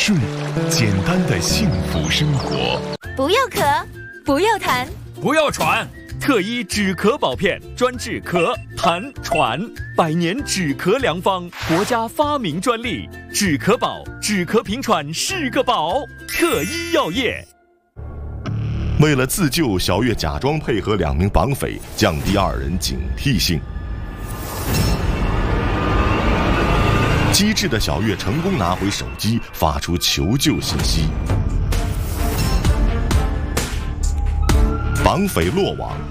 顺，简单的幸福生活。 不要咳，不要痰， 不要喘。特医止咳宝片，专治咳、痰、喘，100年止咳良方，国家发明专利。止咳宝，止咳平喘是个宝。特医药业。 为了自救，小月假装配合2名绑匪，降低2人警惕性。机智的小月成功拿回手机，发出求救信息。绑匪落网。